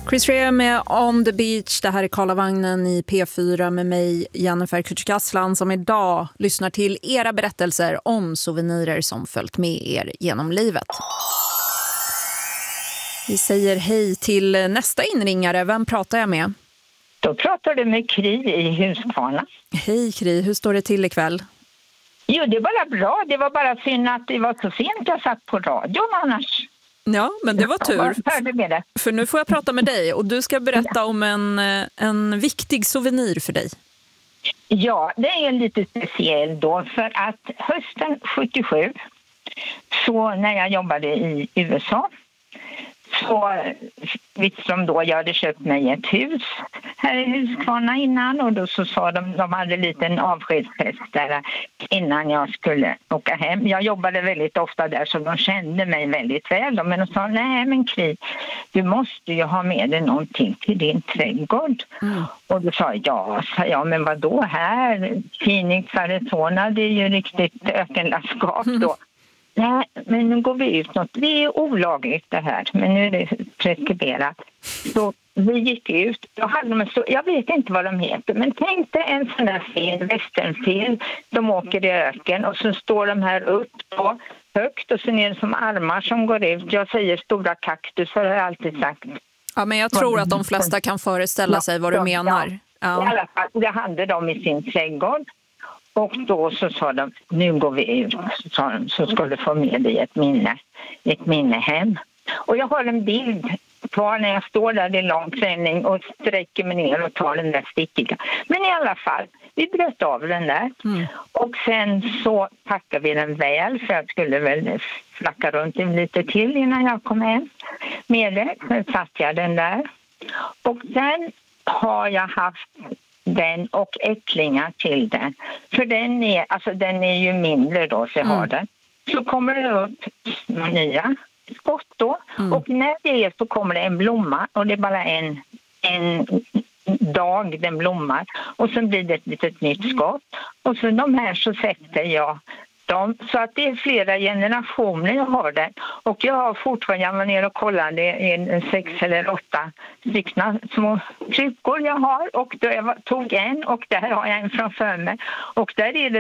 Chris Rea med On the Beach. Det här är Karlavagnen i P4 med mig, Jennifer Kücükaslan, som idag lyssnar till era berättelser om souvenirer som följt med er genom livet. Vi säger hej till nästa inringare. Vem pratar jag med? Då pratar du med Kri i Huskvarna. Hej Kri, hur står det till ikväll? Jo, det var bra. Det var bara synd att det var så sent jag satt på radion annars. Ja, men det var tur. Med det. För nu får jag prata med dig och du ska berätta om en viktig souvenir för dig. Ja, det är lite speciell då för att hösten 77, så när jag jobbade i USA, så visste de då, jag hade köpt mig ett hus här i Huskvarna innan, och då så sa de hade en liten avskedsfest där innan jag skulle åka hem. Jag jobbade väldigt ofta där så de kände mig väldigt väl. Men de sa, nej men Kri, du måste ju ha med dig någonting till din trädgård. Och då sa jag, men vadå här? Phoenix, Arizona, det är ju riktigt ökenlandskap då. Nej, men nu går vi ut något. Det är olagligt det här, men nu är det preskriberat. Så vi gick ut. Då hade de jag vet inte vad de heter, men tänk dig en sån här film, westernfilm. De åker i öken och så står de här upp då, högt, och sen är det som armar som går ut. Jag säger stora kaktus, har jag alltid sagt. Ja, men jag tror att de flesta kan föreställa sig vad du menar. Ja. I alla fall, det hade de i sin trädgård. Och då så sa de, nu går vi ut, så ska du få med dig ett minne hem. Och jag har en bild kvar när jag står där i lång klänning och sträcker mig ner och tar den där stickiga. Men i alla fall, vi bröt av den där. Och sen så packade vi den väl, för jag skulle väl flacka runt lite till innan jag kom hem med det. Sen satt jag den där. Och sen har jag haft den och ättlingar till den. För den är ju mindre då, så jag har den. Så kommer det upp nya skott då. Och när det är så kommer det en blomma. Och det är bara en dag den blommar. Och sen blir det ett litet nytt skott. Och så de här så sätter jag dem. Så att det är flera generationer jag har den. Och jag har fortfarande, jag var ner och kollade, det är 6 eller 8 stycken små krypkor jag har. Och då jag tog en, och där har jag en framför mig. Och där är det